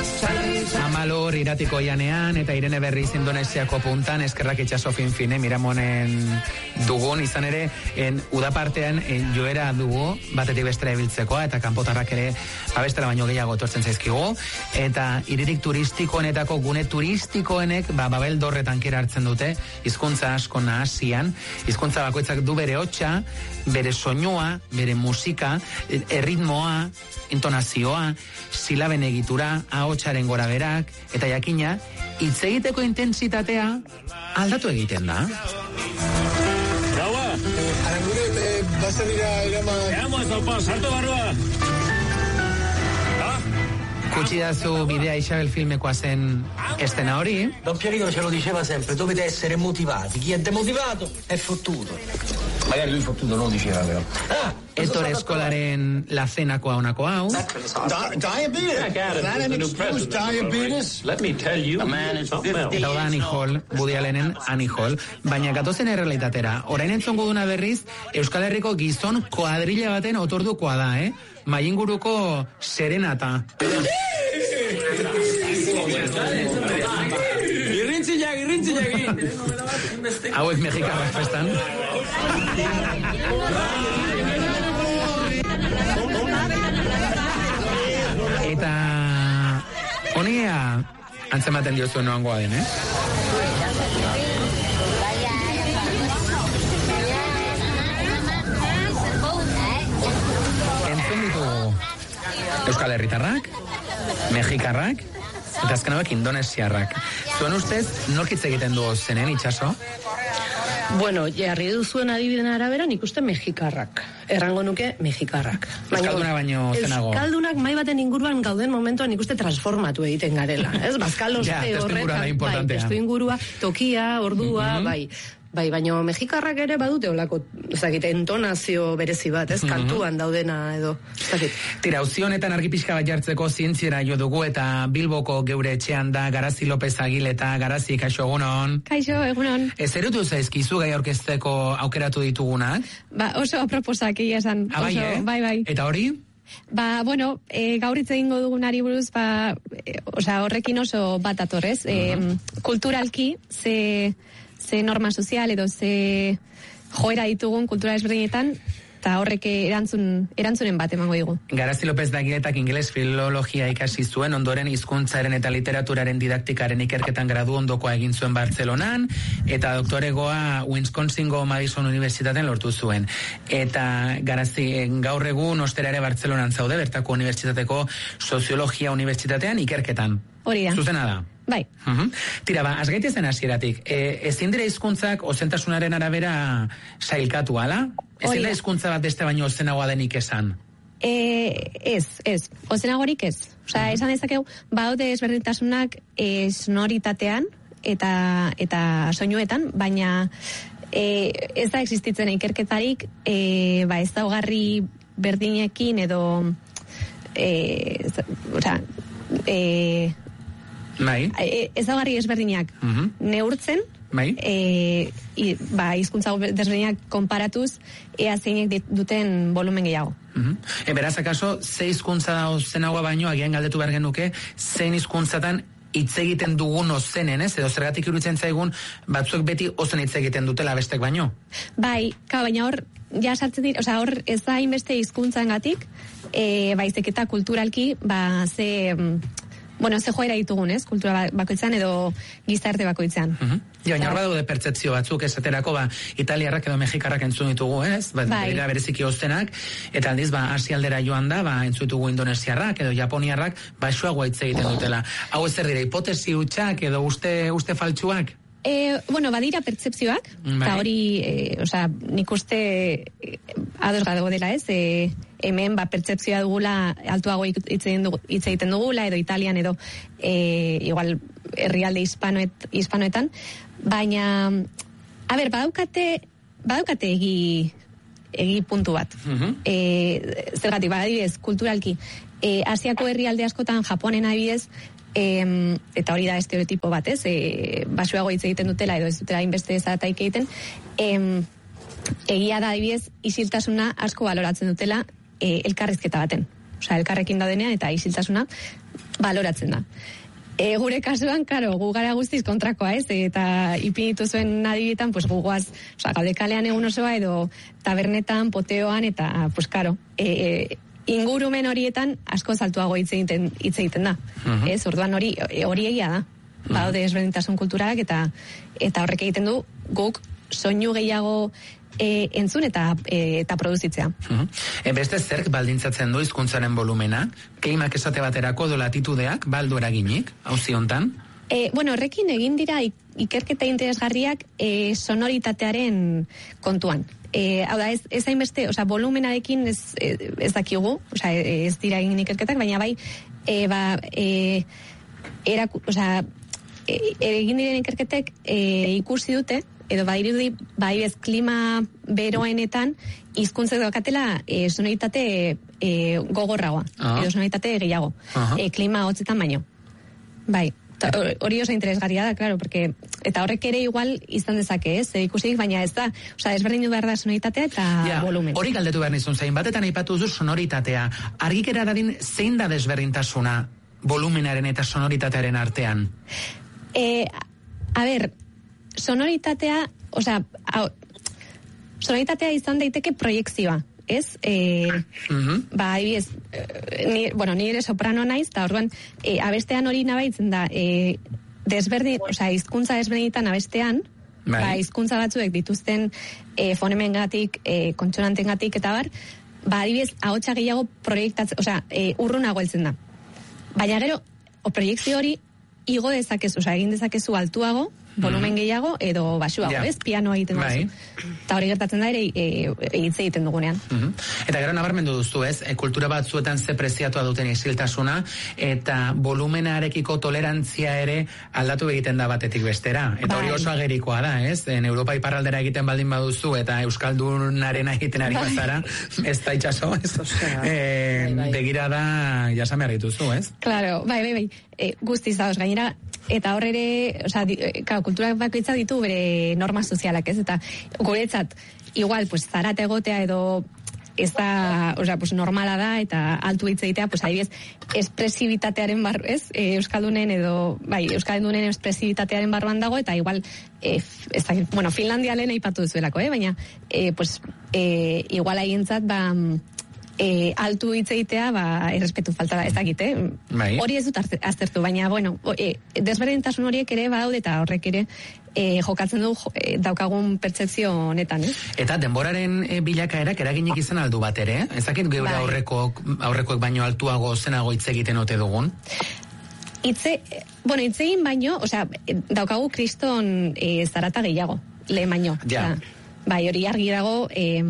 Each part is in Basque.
Amalur iratiko ianean eta Irene Berriz Indonesiako puntan eskerrak itxaso finfine Miramonen dugun izan ere udapartean joera dugu batetik bestera ibiltzekoa eta kanpotarrak ere bestela baino gehiago etortzen zaizkigu eta hiririk turistikoenetako gune turistikoenek Babel Dorretan kera hartzen dute hizkuntza asko nahasian hizkuntza bakoitzak du bere hotsa bere soinua, bere musika, erritmoa, intonazioa, silaben egitura, ahotsaren goraberak, eta jakina, hitz egiteko intentsitatea aldatu egiten da. Gaua! Arangure, baserira erama... Eamos, opa, sartu barrua! Kutsidazu bidea Isabel filmekoa zen estena hori. Don Pierino ce lo diceva sempre, dovete essere motivati. Chi è demotivato è fottuto. Magari lui fottuto non diceva però. Ettore eskolaren la cenakoa honako hau. Diabetes. Let me tell you. Eta da Annie Hall, Woody Allenen Annie Hall. Baina gatozen errealitatera. Orain entzongo duna berriz, Euskal Herriko gizon kuadrilla baten otordukoa da, Mainguruko serenata. Irrintziak. Hauek mexikarrak festan. Eta honea antzematen diozu noangoa den, Entzun ditugu Euskal Herritarrak, mexikarrak, eta azken hauek indonesiarrak. Zuen ustez, norkitz egiten du zenen itxaso? Bueno, jarri duzuen adibiden arabera, nik uste mexikarrak. Errango nuke mexikarrak. Euskalduna baino zenago. Euskaldunak mai baten inguruan gauden momentuan nik uste transformatu egiten garela. Ez, bazkaloste horretan. Testuingurua, tokia, ordua, Bai, baina mexikarrak ere badute olako, entonazio berezi bat, kantuan daudena edo, Tira, auzi honetan argi pixka bat jartzeko zientziera jo dugu eta Bilboko geure etxean da Garazi López Agil eta Garazi, kaixo egunon. Kaixo, egunon. Ezerutu zaizkizu gai aurkezteko aukeratu ditugunak? Oso aproposak egia esan. Bai. Eta hori? Bueno, gaur hitz egingo dugunari buruz, horrekin oso bat atorrez. Kulturalki, ze norma sozial edo ze joera ditugun kultura ezberdinetan, eta horrek erantzunen bat emango digu. Garazi López de Aguiletak ingeles filologia ikasi zuen, ondoren hizkuntzaren eta literaturaren didaktikaren ikerketan gradu ondokoa egin zuen Bartzelonan, eta doktoregoa Wisconsingo Madison Unibertsitatean lortu zuen. Eta Garazi gaur egun ostera ere Bartzelonan zaude, bertako unibertsitateko soziologia unibertsitatean ikerketan. Hori da. Zuzena da. Bai. Tira, azgaitezen hasieratik. Ezin dira hizkuntzak ozentasunaren arabera sailkatu, ala? Ezin da hizkuntza bat beste baino ozenagoa denik esan? Ez. Ozenagorik ez. Esan dezakegu, badaude ezberdintasunak sonoritatean eta soinuetan, baina ez da existitzen ikerketarik ez daugarri berdinekin edo ezaugarri ezberdinak neurtzen, hizkuntza desberdinak konparatuz ea zeinek duten volumen gehiago. Beraz, akaso, ze hizkuntza da ozenagoa baino, agian galdetu behar genuke, zein hizkuntzatan hitz egiten dugun ozenen, edo zergatik iruditzen zaigun batzuek beti ozen hitz egiten dutela bestek baino? Bai, baina hor, ja sartzen dira, hor ez da hainbeste hizkuntzangatik, baizik eta kulturalki, ze joera ditugun, kultura bakoitzan edo gizarte bakoitzan. Baina hor badaude pertzepzio batzuk, esaterako, italiarrak edo mexikarrak entzun ditugu, berira bereziki ozenak, eta aldiz, asialdera joan da, entzun ditugu indonesiarrak edo japoniarrak, esuagoa hitz egiten dutela. Hau ez zer dira, hipotesi hutsak edo uste faltsuak? Badira pertzepzioak, eta hori, nik uste ados gadago dela, hemen pertzepzioa dugula altuago hitz egiten dugula, edo Italian, edo igual herrialde hispanoetan, baina badaukate egi puntu bat. Zergatik, adibidez, kulturalki, Asiako herrialde askotan, Japonen adibidez, eta hori da estereotipo bat, basuago hitz egiten dutela edo ez dutela inbeste zataik egiten, egia da adibidez isiltasuna asko baloratzen dutela elkarrizketa baten. Elkarrekin daudenean eta isiltasuna baloratzen da. Gure kasuan, karo, gu gara guztiz kontrakoa, ez? Eta ipinitu zuen adibitan, pues gugoaz, Gaudekalean egun osoa edo tabernetan, poteoan, eta, pues karo, ingurumen horietan asko zaltuago hitz egiten da. Ez? Orduan hori egia da. Baude ezberdintasun kulturalak eta horrek egiten du guk soinu gehiago entzun eta produzitzea. Beste zerk baldintzatzen du hizkuntzaren volumena? Klimak esate baterako edo latitudeak baldu eraginik, auzi hontan? Horrekin egin dira ikerketa interesgarriak sonoritatearen kontuan. Hau da, ez hainbeste, volumenarekin ez dakigu, ez dira egin ikerketak, baina bai, egin diren ikerketek ikusi dute, edo badirudi, bez klima beroenetan, hizkuntzak daukatela sonoritate gogorragoa, edo sonoritate gehiago, klima hotzetan baino. Bai, hori oso interesgarria da, claro, porque eta horrek ere igual izan dezake, ez? Ikusik, baina ez da, desberdindu behar da sonoritatea eta volumen. Hori galdetu behar nizun zein, batetan aipatu duzu sonoritatea. Argikera dadin, zein da desberdintasuna volumenaren eta sonoritatearen artean? Sonoritatea, sonoritatea izan daiteke proiekzioa, ez? Adibidez, ni ere soprano naiz, eta orduan, abestean hori nabaitzen da, hizkuntza desberdinetan abestean, hizkuntza batzuek dituzten fonemengatik, kontsonantengatik eta bar, adibidez, ahotsa gehiago proiektatzen, urrunago heltzen da. Baina gero, proiekzio hori igo dezakezu, egin dezakezu altuago, volumen gehiago edo basuago, ez? Pianoa egiten duzu. Eta hori gertatzen da ere hitz egiten dugunean. Eta gero nabarmendu duzu, ez? Kultura batzuetan ze preziatua duten isiltasuna eta volumenarekiko tolerantzia ere aldatu egiten da batetik bestera. Eta hori oso agerikoa da, ez? Europa iparraldera egiten baldin baduzu eta euskaldunarena egiten ari bazara, ez da itxaso, ez? Begira da jasame argituzu, ez? Claro, bai. Guztiz dauz, gainera, eta hor ere, kultura bakoitza ditu bere norma sozialak, ez? Eta guretzat, igual, zarata egotea edo ez da, normala da, eta altu hitz egitea, adibidez, espresibitatearen barru, ez? Euskaldunen espresibitatearen barruan dago, eta igual, Finlandia lehen aipatu duzuelako, baina, igual haientzat, altu hitz egitea, errespetu falta da, ez dakit, hori ez dut aztertu, baina, desberdintasun horiek ere badaude eta horrek ere jokatzen du daukagun pertzepzio honetan, Eta denboraren bilakaerak eraginik izan aldu bat ere, ez dakit geure aurrekoek baino altuago zenago hitz egiten ote dugun? Hitz egin baino, daukagu kriston zarata gehiago, lehen baino. Bai, hori argi dago,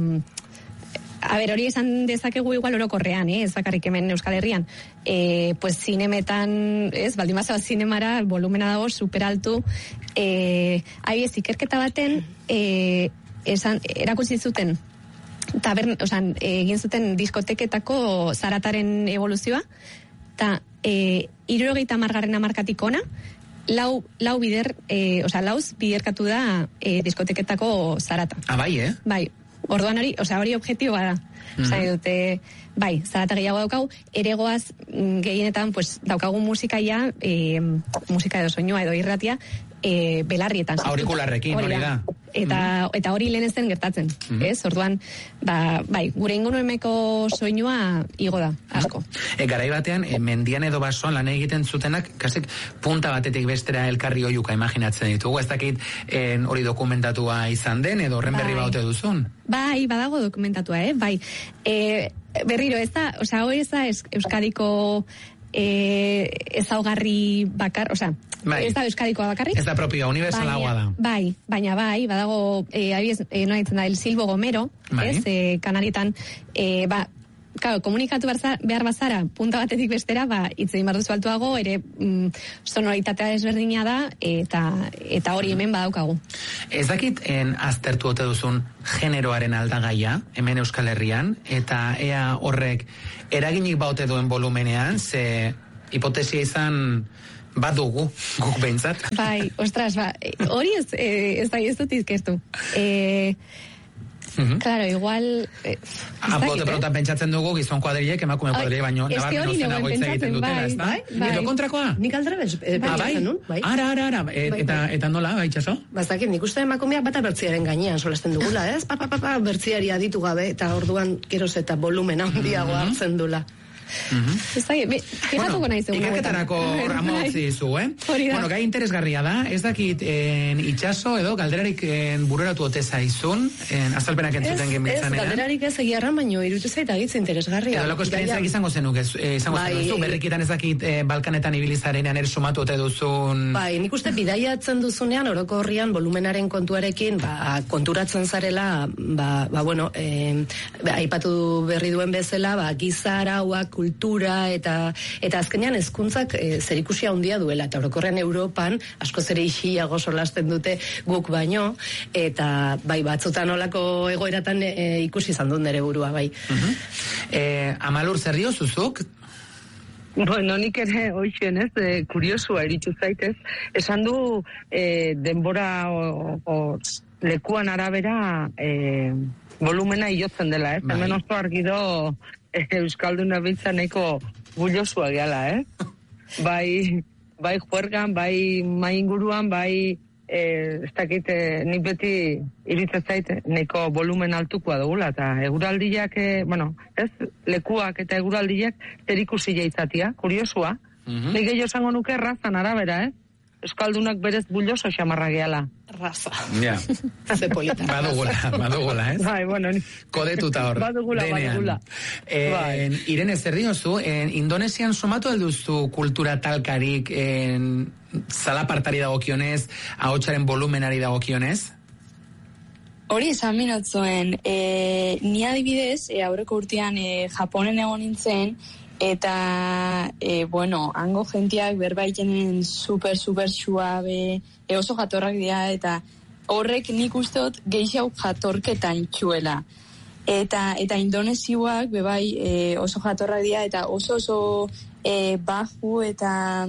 hori esan dezakegu igual orokorrean, ez bakarrik hemen Euskal Herrian. Zinemetan, ez, baldin bazaba zinemara, volumena dago, superaltu. Adibidez, ikerketa baten, erakutsi zuten, egin zuten diskoteketako zarataren evoluzioa, eta 70 hamarkatik ona, lauz biderkatu da diskoteketako zarata. Bai, Bai. Orduan hori objektiboa da. Dute, zarata gehiago daukagu, eregoaz gehienetan daukagu musikaia, musika edo soinua edo irratia, belarrietan. Aurikularrekin, hori da. Eta hori lehen ez den gertatzen, ez? Orduan, gure ingurumeneko soinua igo da, asko. Garai batean, mendian edo basoan lan egiten zutenak, kasik punta batetik bestera elkarri oiuka imaginatzen ditugu, ez dakit hori dokumentatua izan den, edo horren berri baute duzun? Bai, badago dokumentatua, berriro, ez da, hori ez da Euskadiko ezaugarri bakar, ez da Euskadikoa bakarrik. Ez da propioa, universalagoa da. Bai, baina badago, nola ditzen da, El Silbo Gomero, ez, Kanarietan, komunikatu behar bazara, punta batetik bestera, hitz egin behar duzu altuago, ere sonoritatea desberdina da, eta hori hemen badaukagu. Ez dakit aztertu ote duzun generoaren aldagaia, hemen Euskal Herrian, eta ea horrek eraginik baute duen volumenean, ze hipotesia izan badugu, guk behintzat. Bai, ostras, hori ez dut izkertu. Claro, igual... Bote pronto pentsatzen dugu gizon kuadrilek, emakume kuadrilek, baino nabarmen ozenago hitz egiten dutela, ez da? Edo kontrakoa? Nik aldrebez pentsatzen nun, bai. Ara, eta nola, Itxaso? Bazakit, nik uste emakumeak bata bertziaren gainean solasten dugula, ez? Bertziari aditu gabe, eta orduan geroz eta volumen handiago hartzen dula. Fijatuko nahi zegoen. Ikaketarako ramotzi zu, Bueno, gai interesgarria da, ez dakit Itxaso edo galderarik bururatu ote zaizun, azalpenak entzuten genbiltzan. Ez, galderarik ez egiarran, baino irutu zaita gitz interesgarria. Edo loko esperientziak izango zenuk, izango zenuzu, berrikitan ez dakit Balkanetan ibilizarenean ersumatu ote duzun. Bai, nik uste bidaiatzen duzunean, orokorrian volumenaren kontuarekin, konturatzen zarela, aipatu berri duen bezala, giza arauak, kultura eta azkenean hezkuntzak zerikusia handia duela, eta orokorrean Europan askoz ere isiago solasten dute guk baino, eta bai batzutan olako egoeratan ikusi izan dut nere burua, bai. Amalur, zer dio zuzuk? Bueno, nik ere hoixen ez, kuriosua iritsu zaitez, esan du denbora o lekuan arabera volumena iotzen dela, ez? Hemen oso argi do Euskalduna bintza nahiko bullosua gehala, Bai juergan, bai mainguruan, bai ez dakit, nik beti iritzen zait nahiko volumen altukoa dugula, eta eguraldiak, ez, lekuak eta eguraldiak zerikusi jaitzatia, kuriosua. Nik gehiago esango nuke razan arabera, Euskaldunak berez bulloso xamarra gehala. Raza. Ja. Ze polita. Badugula, ez? Bai, bueno. Kodetuta hor. Badugula. Irene, zer diozu, Indonesian sumatu alduzu kultura talkarik zalapartari dagokionez, ahotsaren volumenari dagokionez? Hori esan minotzuen, ni adibidez, aurreko urtean Japonen egon nintzen, eta, hango jentiak berbaitenen super suabe, oso jatorrak dira, eta horrek nik usteot gehiago jatorketan txuela. Eta indonesioak bebai oso jatorrak dira, eta oso baju, eta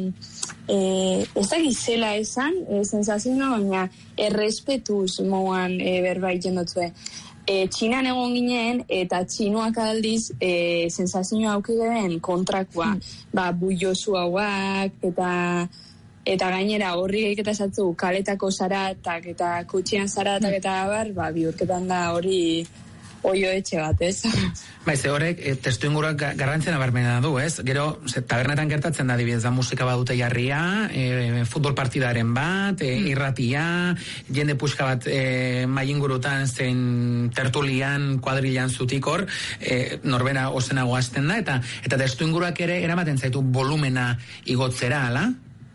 ez da gizela esan, sensazioa, baina errespetuz moan berbaiten dutzue. Txinan egon ginen, eta txinuak aldiz sensazioa aukideen kontrakoa, bullosu hauak, eta gainera horri egiketa esatzu kaletako zaratak, eta kutxian zaratak, eta bihurketan da hori oio etxe bat, ez? Ze horrek, testu inguruak garrantzia nabarmena du, ez? Gero, tabernetan gertatzen da, dibidez, da musika badute jarria, futbol partidaren bat, irratia, jende puxka bat maingurutan zein tertulian, kuadrilan zutikor, norbera ozenago hasten da, eta testu inguruak ere eramaten zaitu volumena igotzera, ala?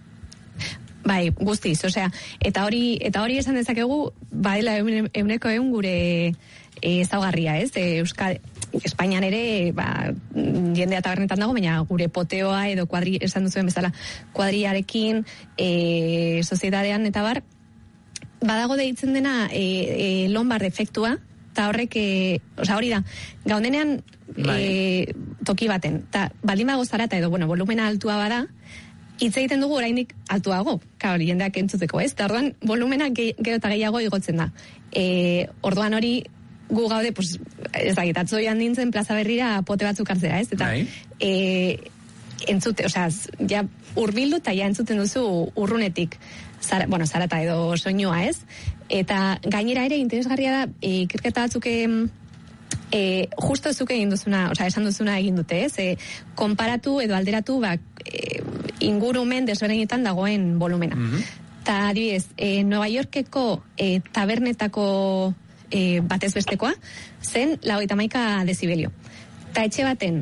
Bai, guztiz, eta hori esan dezakegu, badela euneko gure ezaugarria, ez? Espainian ere, jendea tabernetan dago, baina gure poteoa edo esan duzuen bezala, kuadriarekin, sozietatean eta bar, badago deitzen dena Lombard efektua, eta horrek, hori da, gaundenean toki baten, eta baldin bago zarata edo, volumena altua bada, hitz egiten dugu oraindik altuago, hori jendeak entzuteko, ez? Eta orduan, volumena gero eta gehiago igotzen da. Orduan hori, gu gaude, ez da, atzoi nintzen plaza berrira pote batzuk hartzea, ez? Eta entzute, ja urbildu eta ja entzuten duzu urrunetik, zarata edo soinua, ez? Eta gainera ere interesgarria da, ikerketa batzuk justo zuke egin duzuna, esan duzuna egin dute, ez? Konparatu edo alderatu, ingurumen desberdinetan dagoen volumena. Eta adibidez, Nueva Yorkeko tabernetako batez bestekoa, zen 91 dezibelio. Eta etxe baten,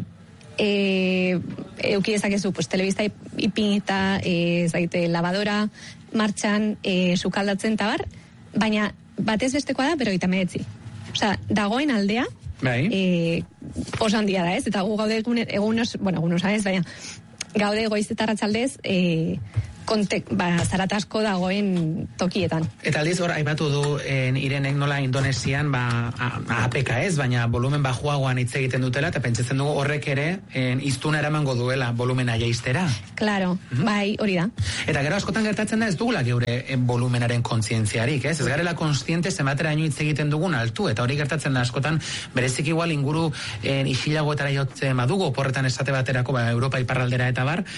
euki dezakezu, telebista ipinita, lavadora, martxan, sukaldatzen tabar, baina batez bestekoa da, pero 89. Dagoen aldea, oso handia da, ez? Eta gu gaude egunos, ez, baina gaude goiz eta arratsaldez zarat asko dagoen tokietan. Eta aldiz hor, aipatu du Irenek nola Indonesian, APK ez, baina volumen bajuagoan hitz egiten dutela, eta pentsatzen dugu horrek ere iztuna eramango duela volumena jaistera. Claro, bai, hori da. Eta gero askotan gertatzen da ez dugula geure volumenaren kontzientziarik, ez? Ez garela konstiente zenbateraino hitz egiten dugun altu, eta hori gertatzen da askotan berezik igual inguru isilagoetara jotzen badugu, oporretan esate baterako, Europa iparraldera eta bar,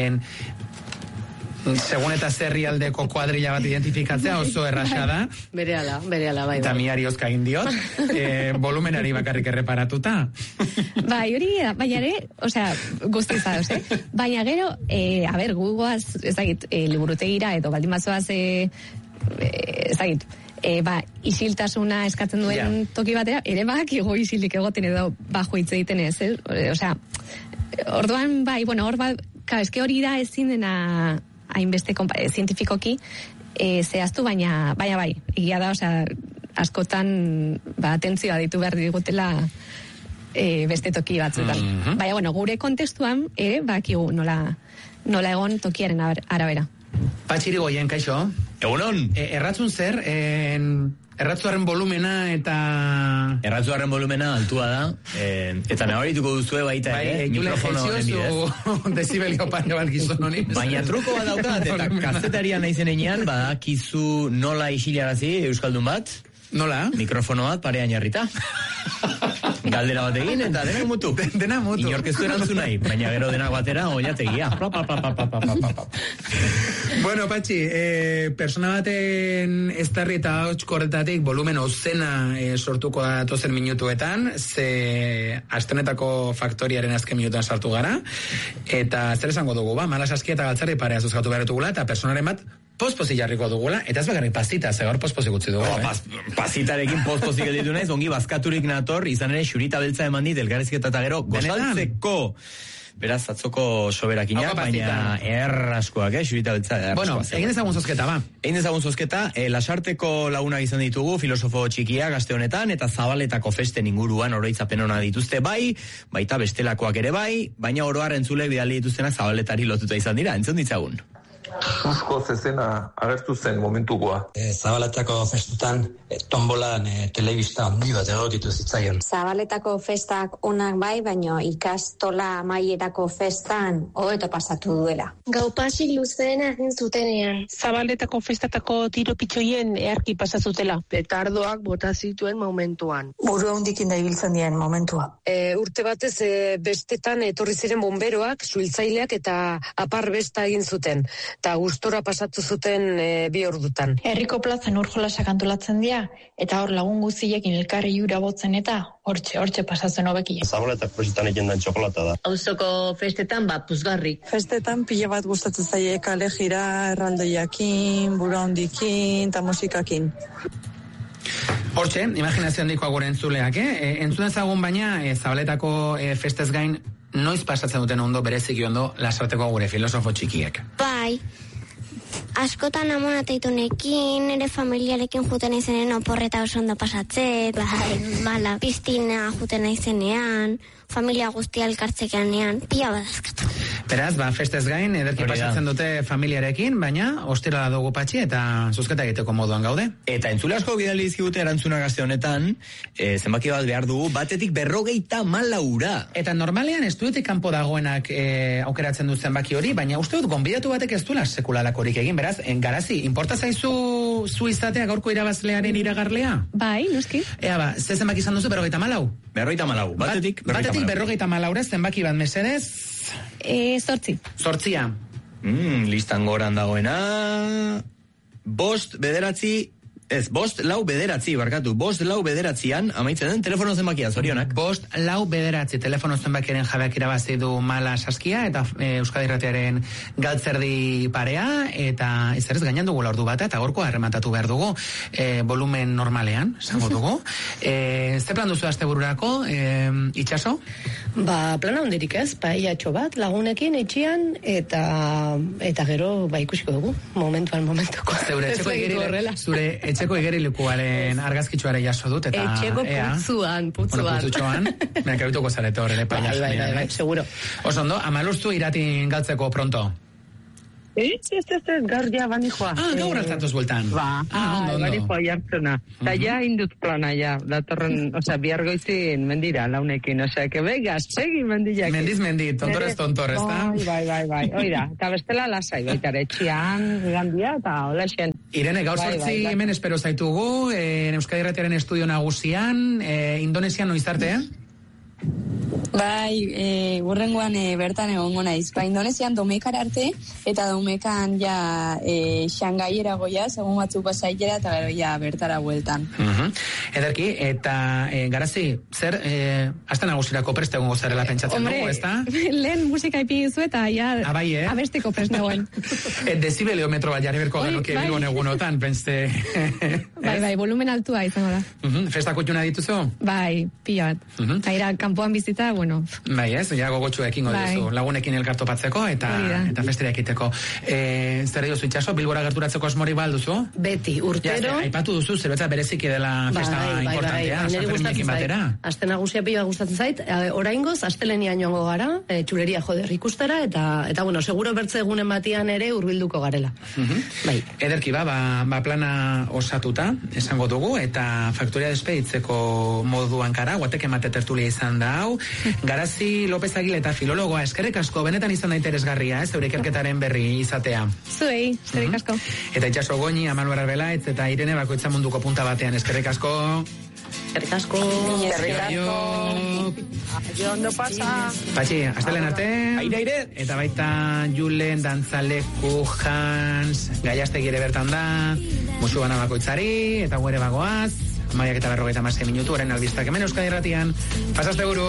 segun eta zerrialdeko kuadrilla bat identifikatzea oso erraxa da. Berehala, bai. Eta miari oska indiot, volumenari bakarrik erreparatuta. Bai, hori, baina ere, guzti izadoz, baina gero, gugoaz, ezagit, liburutegira, edo baldin bazoaz, ezagit, isiltasuna eskatzen duen toki batera, ere badakigu isilik egoten edo bajo hitz egiten ez, orduan, bai, hor eske hori da ezin dena hainbeste zientifikoki zehaztu, baina bai, egia da, askotan atentzioa ditu behar digutela beste toki batzuetan. Baina, gure kontestuan ere bakigu nola egon tokiaren arabera. Patxiri Goien, kaixo? Egunon! Erratzun zer, erratzuaren volumena eta... Erratzuaren volumena altua da, eta nabarituko duzue baita, mikrofono honen bidez. Desibelio pare bat gizon honi. Baina truko bat daukat, eta kazetaria naizen enean, badakizu nola isilarazi Euskaldun bat? Nola? Mikrofono bat parean jarrita. Galdera bat egin, eta denak mutu. Dena mutu. Inork ez du erantzun nahi, baina gero denak batera oiategia. Bueno, Patxi, persona baten eztarri eta hotskorretatik volumen ozena sortuko da tozen minutuetan, ze astenetako faktoriaren azken minutuan sartu gara, eta zer esango dugu, malas aski eta galtzarri parea zuzkatu beharretugula, eta personaren bat pospozik jarriko dugula, eta ez bakarrik pasita, zegoer pospozik utzi dugu. Pasitarekin pospozik editu naiz, ongi bazkaturik nator, izan ere xurita beltza eman dit, elgarrizketa eta gero gozaltzeko. Beraz, atzoko soberakina, baina erraskoak, xurita beltza. Bueno, egin ezagun zozketa, ba. Egin ezagun zozketa, Lasarteko lagunak izan ditugu, filosofo txikia gazte honetan, eta Zabaletako festen inguruan oroitzapen ona dituzte baita bestelakoak ere baina oroar entzule bidali dituztenak Zabaletari lotuta izan dira, entzun ditzagun. Susko zezena agertu zen momentukoa. Zabaletako festutan tombolan telebista handi bat egokitu zitzaion. Zabaletako festak onak bai, baino ikastola amaierako festan hobeto pasatu duela. Gaupasik luzeena egin zutenean. Zabaletako festatako tiro pitxoien earki pasazutela. Petardoak bota zituen momentuan. Buru handikin da ibiltzen dien momentua. Urte batez bestetan etorri ziren bomberoak, suhiltzaileak eta apar besta egin zuten. Eta gustora pasatu zuten 2 ordutan. Herriko plazan urjolasak antolatzen dira, eta hor lagun guztiekin elkarri jura botzen eta hortxe pasatzen hobekia. Zabaletak festetan egin den txokolata da. Auzoko festetan puzgarri. Festetan pila bat gustatzen zaie kale jira, erraldoiakin, buru handikin, eta musikakin. Hortxe, imaginazio handikoa gure entzuleak, Entzun ezagun baina, Zabaletako festez gain, noiz pasatzen duten ondo, bereziki ondo, Lasarteko gure filosofo txikiek. Bai, askotan amonateitunekin, ere familiarekin juten izenen oporreta oso ondo pasatzet, bala, piztina juten izenean, familia guztia elkartzekeanean, pila badazkatu. Beraz, festez gain, ederki pasatzen dute familiarekin, baina ostirala dugu Patxi eta zuzketa egiteko moduan gaude. Eta entzule asko bidali dizkigute erantzuna gazte honetan, zenbaki bat behar dugu, batetik 54. Eta normalean estuetik kanpo dagoenak aukeratzen dut zenbaki hori, baina uste dut gonbidatu batek ez duela sekulalakorik egin, beraz, Garazi, inporta zaizu zu izatea gaurko irabazlearen iragarlea? Bai, noski. Ea zer zenbaki izan duzu, 54? 54, batetik 54 zenbaki bat mesedez? 8. 8. Listan goran dagoena... 5, 4, 5, amaitzen den telefono zenbakia, zorionak. 5, 4, 5, telefono zenbakiaren jabeak irabazi du Mala Saskia eta Euskadi Irratiaren galtzerdi parea, eta ez gainan dugu ordu bat, eta gorko arrematatu behar dugu volumen normalean, esango dugu. Ze plan duzu astebururako, Itxaso? Plana hondirik ez, paellatxo bat, lagunekin, etxean, eta gero, ikusiko dugu, momentuko. Zure etxeko igerilekuaren argazkitxoare jaso dut, eta... Etxeko putzuan. Putzutxoan, menakabituko zarete horre, Bai, seguro. Osondo, amaluztu iratin galtzeko pronto? Ez, gaur ja bani joa. Gaur hartatoz bueltan. Bani joa jartzuna. Eta ja indut plana, ja. Datorren, bihar goizin mendira, launekin. Que venga, segi mendillak. Mendiz, tontorez, ezta? Bai. Oida, eta bestela lasai, baitare, etxian, gandia, eta olaxen. Irene, gaur sortzi hemen espero zaitugu, Euskadi Irratiaren estudio nagusian, Indonesian noizarte, Bai, urrengoan bertan egongo naiz. Indonesian Domekara arte, eta Domekan ja Xangaiera goia, segun batzuk pasaitera, eta gero ja bertara bueltan. Ederki, eta Garazi, zer, azten nagusirako preste egongo zarela pentsatzen dugu, ezta? Lehen musika ipizu eta ja abesteko prest nagoen. Dezibeliometro bat jarri berko genuke bilbon egunotan, pentste. Bai, volumen altua izango da. Festa kutxuna dituzu? Bai, pila bat. Aira, kanpoan bizita, bueno. Bai, ja gogotxu ekingo duzu, lagunekin elkartopatzeko eta festera ekiteko. Zer diozu itxaso, Bilbora gerturatzeko asmori balduzu? Beti, urtero. Aipatu duzu, zerbetza bereziki dela festa importantea, Sanferminekin batera. Aste nagusia pila gustatzen zait, oraingoz, astelenia joango gara, txuleria joder ikustera, eta bueno, seguro bertze egunen batian ere hurbilduko garela. Bai. Ederki, plana osatuta, esango dugu, eta faktoria despeditzeko moduan kara, guatek emate tertulia izan da hau. Garazi López Agile eta filologoa, eskerrik asko, benetan izan da interesgarria, zeure ikerketaren berri izatea. Zuei, eskerrik asko. Eta itxaso Goñi, Manuel Arbelaitz eta Irene Bakoitza munduko punta batean, eskerrik asko. Eskerrik asko. Jo ondo pasa. Patxi, astelen arte. Aire. Eta baita Julen, Dantzaleku, Hans, Gaiastegi ere bertan da, musu bana Bakoitzari, eta guere bagoaz, 12:46 minutu, orain albistak hemen Euskadi Irratian. Pasaste buru.